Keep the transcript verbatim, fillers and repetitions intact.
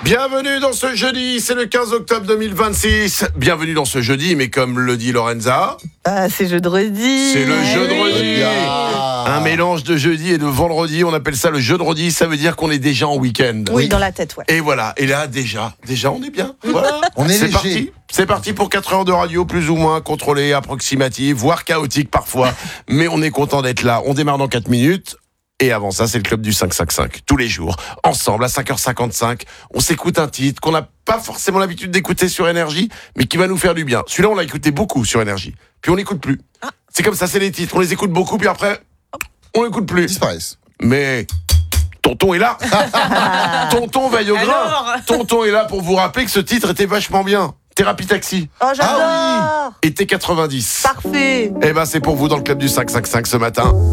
Bienvenue dans ce jeudi, c'est le quinze octobre deux mille vingt-six. Bienvenue dans ce jeudi, mais comme le dit Lorenza, Ah, c'est jeudi. c'est le jeudi. Ah. Un mélange de jeudi et de vendredi, on appelle ça le jeudi, ça veut dire qu'on est déjà en week-end. Oui, dans la tête, ouais. Et voilà, et là déjà, déjà on est bien. Voilà. On est c'est léger. parti. C'est parti pour quatre heures de radio, plus ou moins contrôlée, approximative, voire chaotique parfois. Mais on est content d'être là. On démarre dans quatre minutes. Et avant ça, c'est le club du cinq cinq cinq. Tous les jours, ensemble, à cinq heures cinquante-cinq, on s'écoute un titre qu'on n'a pas forcément l'habitude d'écouter sur Énergie, mais qui va nous faire du bien. Celui-là, on l'a écouté beaucoup sur Énergie. Puis on l'écoute plus. C'est comme ça, c'est les titres. On les écoute beaucoup, puis après, on l'écoute plus. Disparaissent. Mais Tonton est là. Tonton veille au grain. Alors Tonton est là pour vous rappeler que ce titre était vachement bien. Thérapie Taxi. Oh, j'adore. Ah Et T quatre-vingt-dix. Parfait. Eh ben, c'est pour vous dans le club du cinq cinq cinq ce matin.